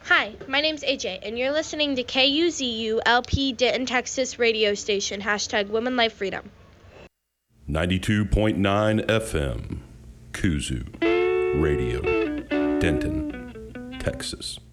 Hi, my name's AJ, and you're listening to KUZU LP Denton, Texas radio station, hashtag Women Life Freedom. 92.9 FM, Kuzu Radio, Denton, Texas.